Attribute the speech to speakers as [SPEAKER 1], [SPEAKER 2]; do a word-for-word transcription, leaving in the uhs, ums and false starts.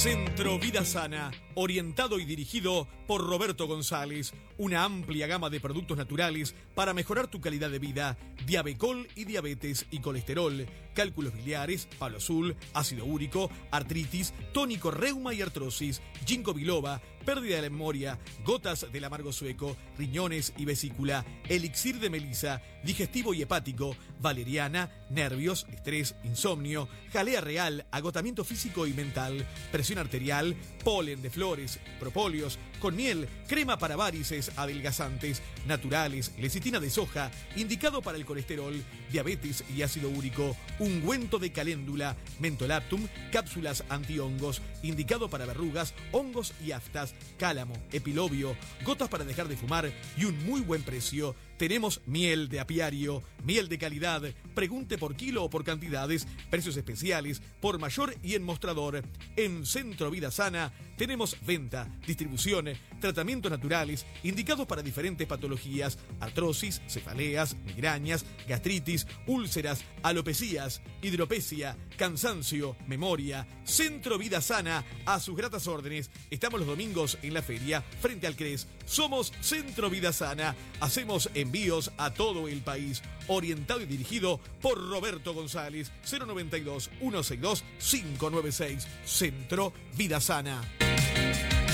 [SPEAKER 1] Centro Vida Sana, orientado y dirigido por Roberto González. Una amplia gama de productos naturales para mejorar tu calidad de vida. Diabecol y diabetes y colesterol, cálculos biliares, palo azul, ácido úrico, artritis, tónico, reuma y artrosis, ginkgo biloba, pérdida de la memoria, gotas del amargo sueco, riñones y vesícula, elixir de melisa, digestivo y hepático, valeriana, nervios, estrés, insomnio, jalea real, agotamiento físico y mental, presión arterial, polen de flores, propóleos, con miel, crema para varices, adelgazantes, naturales, lecitina de soja, indicado para el colesterol, diabetes y ácido úrico, ungüento de caléndula, mentolactum, cápsulas antihongos, indicado para verrugas, hongos y aftas, cálamo, epilobio, gotas para dejar de fumar y un muy buen precio. Tenemos miel de apiario, miel de calidad, pregunte por kilo o por cantidades, precios especiales, por mayor y en mostrador. En Centro Vida Sana tenemos venta, distribución, tratamientos naturales, indicados para diferentes patologías, artrosis, cefaleas, migrañas, gastritis, úlceras, alopecias, hidropesia, cansancio, memoria. Centro Vida Sana, a sus gratas órdenes. Estamos los domingos en la feria, frente al CRES. Somos Centro Vida Sana. Hacemos envíos a todo el país. Orientado y dirigido por Roberto González. Cero noventa y dos, ciento sesenta y dos, quinientos noventa y seis. Centro Vida Sana.